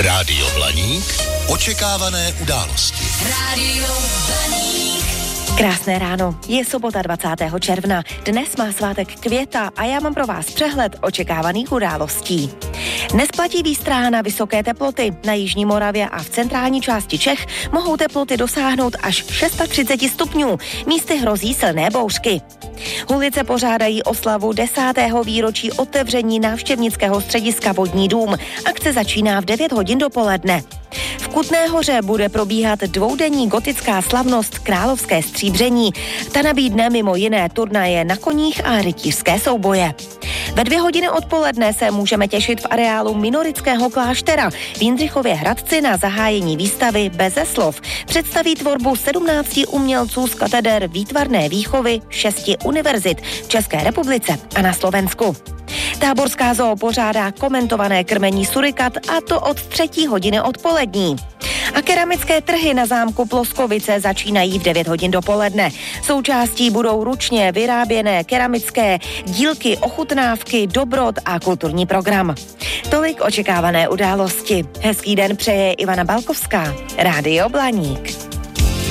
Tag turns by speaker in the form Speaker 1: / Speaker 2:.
Speaker 1: Rádio Blaník. Očekávané události.
Speaker 2: Rádio Blaník.
Speaker 3: Krásné ráno, je sobota 20. června, dnes má svátek Květa a já mám pro vás přehled očekávaných událostí. Dnes platí výstraha na vysoké teploty. Na jižní Moravě a v centrální části Čech mohou teploty dosáhnout až 630 stupňů, místy hrozí silné bouřky. Hulice pořádají oslavu 10. výročí otevření návštěvnického střediska Vodní dům. Akce začíná v 9 hodin dopoledne. V Kutné Hoře bude probíhat dvoudenní gotická slavnost Královské stříbření. Ta nabídne mimo jiné turnaje na koních a rytířské souboje. Ve 2 hodiny odpoledne se můžeme těšit v areálu Minorického kláštera v Jindřichově Hradci na zahájení výstavy Beze slov. Představí tvorbu 17 umělců z kateder výtvarné výchovy 6 univerzit v České republice a na Slovensku. Táborská zoo pořádá komentované krmení surikat, a to od 3 hodiny odpolední. A keramické trhy na zámku Ploskovice začínají v 9 hodin dopoledne. Součástí budou ručně vyráběné keramické dílky, ochutnávky, dobrot a kulturní program. Tolik očekávané události. Hezký den přeje Ivana Balkovská. Rádio Blaník.